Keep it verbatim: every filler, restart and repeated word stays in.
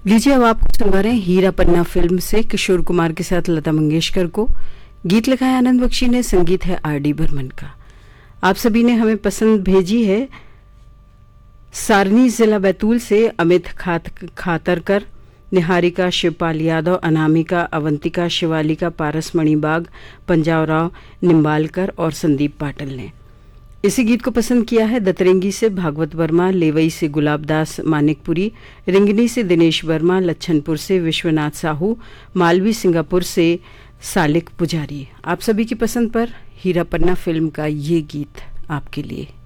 लीजिए अब आपको सुनवा रहे हैं हीरा पन्ना फिल्म से किशोर कुमार के साथ लता मंगेशकर को। गीत लिखा है आनंद बख्शी ने, संगीत है आर डी बर्मन का। आप सभी ने हमें पसंद भेजी है सारनी जिला बैतूल से अमित खात खातरकर, निहारिका, शिवपाल यादव, अनामिका, अवंतिका, शिवालिका, पारस मणिबाग, पंजावराव निम्बालकर और संदीप पाटिल ने इसी गीत को पसंद किया है। दतरेंगी से भागवत वर्मा, लेवई से गुलाबदास मानिकपुरी, रिंगनी से दिनेश वर्मा, लच्छनपुर से विश्वनाथ साहू, मालवी सिंगापुर से सालिक पुजारी। आप सभी की पसंद पर हीरा पन्ना फिल्म का ये गीत आपके लिए।